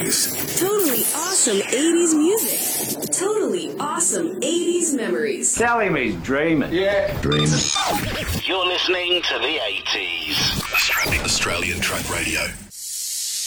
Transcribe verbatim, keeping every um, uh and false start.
youth. Totally awesome eighties music. Totally awesome eighties memories. Tell him he's dreaming. Yeah. Dreaming. You're listening to the eighties. Australian Track Radio.